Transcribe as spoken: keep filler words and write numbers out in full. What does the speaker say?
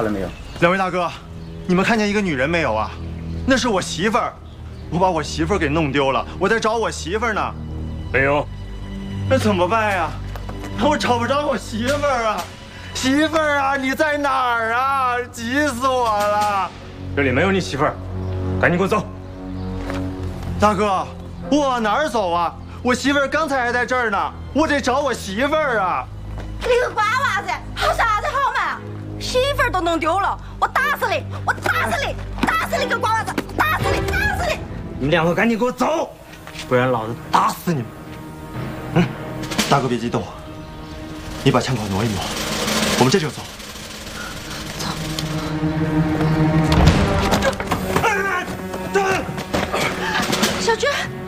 了没有？ 两位大哥，你们看见一个女人没有啊？那是我媳妇儿，我把我媳妇儿给弄丢了，我在找我媳妇儿呢。 没有。 那怎么办呀？我找不着我媳妇儿啊！媳妇儿啊，你在哪儿啊？急死我了！ 这里没有你媳妇儿，赶紧给我走！ 大哥，我往哪儿走啊？我媳妇儿刚才还在这儿呢，我得找我媳妇儿啊！ 你个瓜娃子，好啥子好嘛？媳妇儿都弄丢了，我打死你！我打死你！打死你个瓜娃子！打死你！打死你！ 你们两个赶紧给我走，不然老子打死你们！ 嗯，大哥别激动，你把枪口挪一挪，我们这就走。 走。小娟。